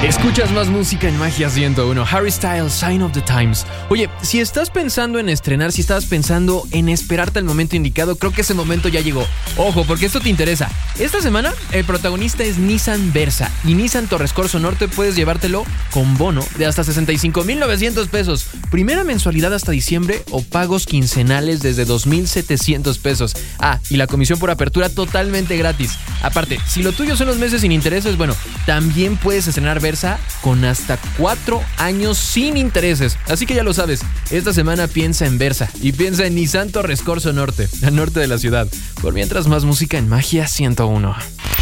Escuchas más música en Magia 101. Harry Styles, Sign of the Times. Oye, si estás pensando en estrenar, si estabas pensando en esperarte al momento indicado, creo que ese momento ya llegó. Ojo, porque esto te interesa. Esta semana, el protagonista es Nissan Versa. Y Nissan Torres Corso Norte puedes llevártelo con bono de hasta 65,900 pesos. Primera mensualidad hasta diciembre o pagos quincenales desde 2,700 pesos. Ah, y la comisión por apertura totalmente gratis. Aparte, si lo tuyo son los meses sin intereses, bueno, también puedes estrenar Versa con hasta 4 años sin intereses. Así que ya lo sabes, esta semana piensa en Versa y piensa en Nissan Torres Corso Norte, al norte de la ciudad. Por mientras, más música en Magia 101.